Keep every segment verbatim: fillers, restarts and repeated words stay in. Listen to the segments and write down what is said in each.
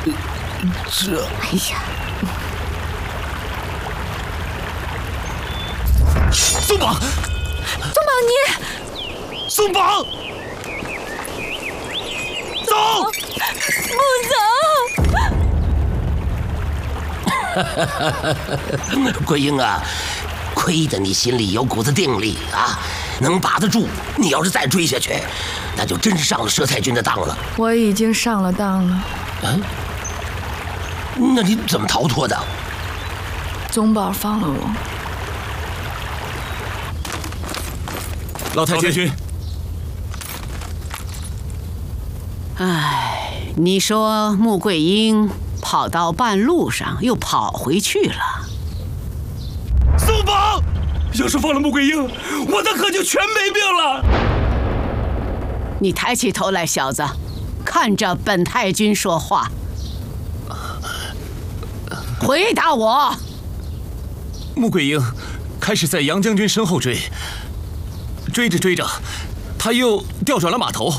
这…… 哎呀！ 松绑！ 松绑你！ 松绑！走！ 不走！桂英啊，亏得你心里有股子定力啊，能把得住。你要是再追下去，那就真是上了佘太君的当了。 我已经上了当了。 嗯？那你怎么逃脱的？ 宗宝放了我。 老太君， 哎，你说穆桂英跑到半路上又跑回去了。 松绑！要是放了穆桂英，我的可就全没命了。 你抬起头来，小子，看着本太君说话。回答我。 穆桂英开始在杨将军身后追。追着追着，他又调转了马头。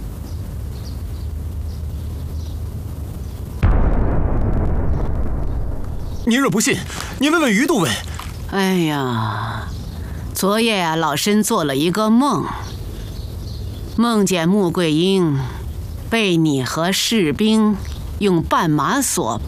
您若不信，您问问于都尉。 哎呀，昨夜啊，老身做了一个梦，梦见穆桂英被你和士兵用绊马索